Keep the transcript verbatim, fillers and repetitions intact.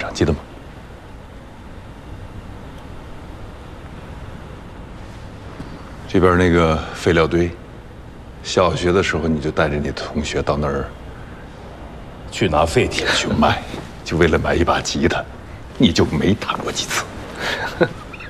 场，记得吗？这边那个废料堆，小学的时候你就带着你的同学到那儿去拿废铁去卖，就为了买一把吉他，你就没弹过几次。